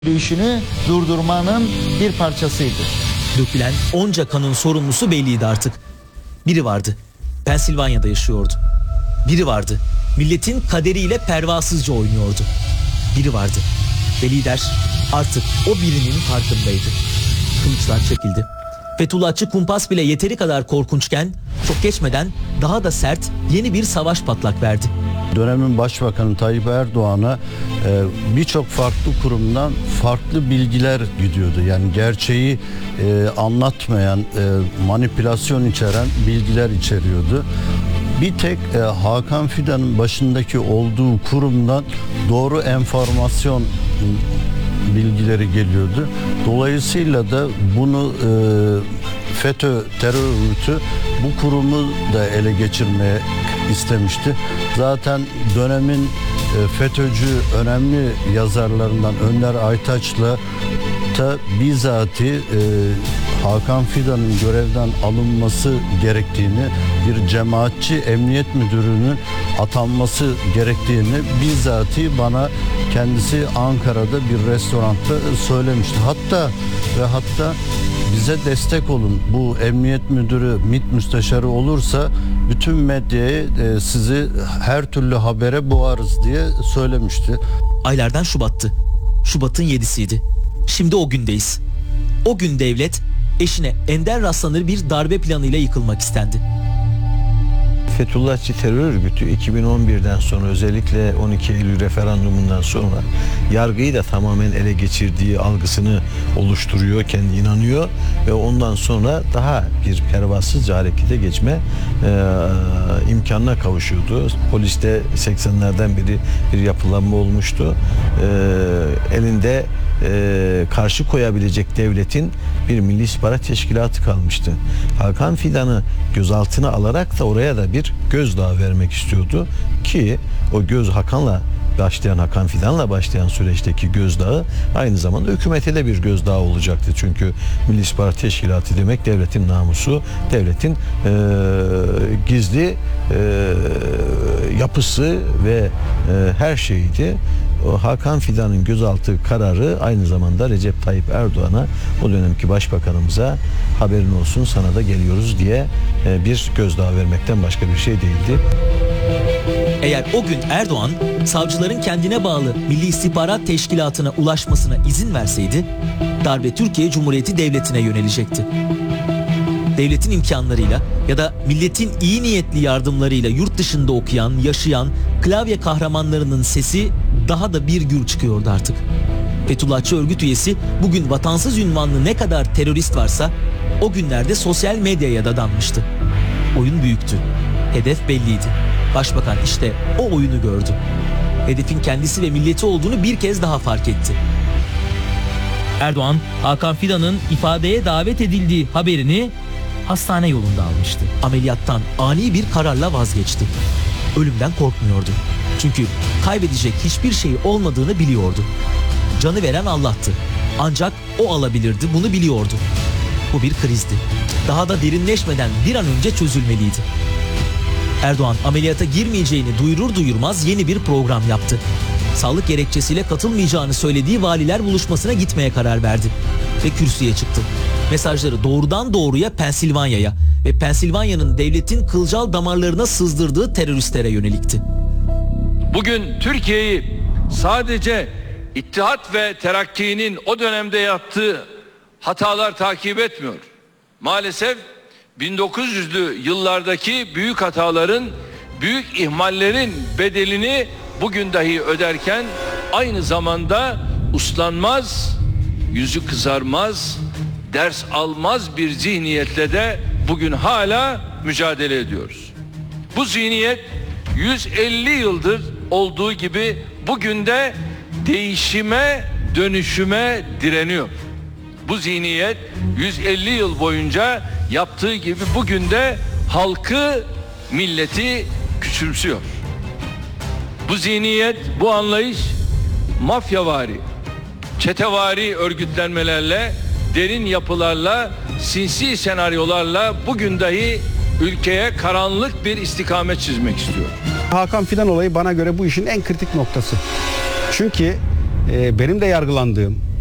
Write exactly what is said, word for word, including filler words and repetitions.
yürüyüşünü durdurmanın bir parçasıydı. Dökülen onca kanın sorumlusu belliydi artık. Biri vardı, Pensilvanya'da yaşıyordu. Biri vardı, milletin kaderiyle pervasızca oynuyordu. Biri vardı ve lider artık o birinin farkındaydı. Kılıçlar çekildi. Fethullahçı kumpas bile yeteri kadar korkunçken çok geçmeden daha da sert yeni bir savaş patlak verdi. Dönemin Başbakanı Tayyip Erdoğan'a e, birçok farklı kurumdan farklı bilgiler gidiyordu. Yani gerçeği e, anlatmayan, e, manipülasyon içeren bilgiler içeriyordu. Bir tek e, Hakan Fidan'ın başındaki olduğu kurumdan doğru enformasyon bilgileri geliyordu. Dolayısıyla da bunu e, FETÖ terör örgütü bu kurumu da ele geçirmeye istemişti. Zaten dönemin e, FETÖ'cü önemli yazarlarından Önder Aytaç'la da bizatihi e, Hakan Fidan'ın görevden alınması gerektiğini, bir cemaatçi emniyet müdürünün atanması gerektiğini bizatihi bana kendisi Ankara'da bir restoranda söylemişti. Hatta ve hatta bize destek olun, bu emniyet müdürü, MİT müsteşarı olursa bütün medyaya e, sizi her türlü habere boğarız diye söylemişti. Aylardan Şubat'tı. Şubat'ın yedisiydi. Şimdi o gündeyiz. O gün devlet eşine ender rastlanır bir darbe planıyla yıkılmak istendi. Fethullahçı terör örgütü iki bin on birden sonra, özellikle on iki Eylül referandumundan sonra yargıyı da tamamen ele geçirdiği algısını oluşturuyor, kendi inanıyor ve ondan sonra daha bir pervasızca harekete geçme e, imkanına kavuşuyordu. Poliste seksenlerden beri bir yapılanma olmuştu. E, elinde e, karşı koyabilecek devletin bir Milli İstihbarat Teşkilatı kalmıştı. Hakan Fidan'ı gözaltına alarak da oraya da bir gözdağı vermek istiyordu ki o göz Hakan'la başlayan, Hakan Fidan'la başlayan süreçteki gözdağı aynı zamanda hükümete de bir gözdağı olacaktı. Çünkü Milli İstihbarat Teşkilatı demek devletin namusu, devletin e, gizli e, yapısı ve e, her şeyiydi. O Hakan Fidan'ın gözaltı kararı aynı zamanda Recep Tayyip Erdoğan'a, o dönemki başbakanımıza, haberin olsun sana da geliyoruz diye bir gözdağı vermekten başka bir şey değildi. Eğer o gün Erdoğan savcıların kendine bağlı Milli İstihbarat Teşkilatı'na ulaşmasına izin verseydi darbe Türkiye Cumhuriyeti Devleti'ne yönelecekti. Devletin imkanlarıyla ya da milletin iyi niyetli yardımlarıyla yurt dışında okuyan, yaşayan klavye kahramanlarının sesi daha da bir gür çıkıyordu artık. Fethullahçı örgüt üyesi bugün vatansız ünvanlı ne kadar terörist varsa o günlerde sosyal medyaya dadanmıştı. Oyun büyüktü. Hedef belliydi. Başbakan işte o oyunu gördü. Hedefin kendisi ve milleti olduğunu bir kez daha fark etti. Erdoğan, Hakan Fidan'ın ifadeye davet edildiği haberini hastane yolunda almıştı. Ameliyattan ani bir kararla vazgeçti. Ölümden korkmuyordu. Çünkü kaybedecek hiçbir şey olmadığını biliyordu. Canı veren Allah'tı. Ancak o alabilirdi, bunu biliyordu. Bu bir krizdi. Daha da derinleşmeden bir an önce çözülmeliydi. Erdoğan ameliyata girmeyeceğini duyurur duyurmaz yeni bir program yaptı. Sağlık gerekçesiyle katılmayacağını söylediği valiler buluşmasına gitmeye karar verdi. Ve kürsüye çıktı. Mesajları doğrudan doğruya Pensilvanya'ya ve Pensilvanya'nın devletin kılcal damarlarına sızdırdığı teröristlere yönelikti. Bugün Türkiye'yi sadece İttihat ve Terakki'nin o dönemde yaptığı hatalar takip etmiyor. Maalesef bin dokuz yüzlü yıllardaki büyük hataların, büyük ihmallerin bedelini bugün dahi öderken aynı zamanda uslanmaz, yüzü kızarmaz, ders almaz bir zihniyetle de bugün hala mücadele ediyoruz. Bu zihniyet yüz elli yıldır olduğu gibi bugün de değişime, dönüşüme direniyor. Bu zihniyet yüz elli yıl boyunca yaptığı gibi bugün de halkı, milleti küçümsüyor. Bu zihniyet, bu anlayış mafyavari, çetevari örgütlenmelerle, derin yapılarla, sinsi senaryolarla bugün dahi ülkeye karanlık bir istikamet çizmek istiyor. Hakan Fidan olayı bana göre bu işin en kritik noktası. Çünkü e, benim de yargılandığım,